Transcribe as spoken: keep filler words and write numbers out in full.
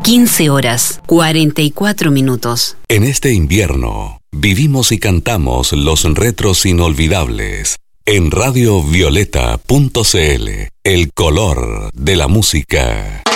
quince horas, cuarenta y cuatro minutos. En este invierno, vivimos y cantamos los retros inolvidables. En radio violeta punto c l, el color de la música.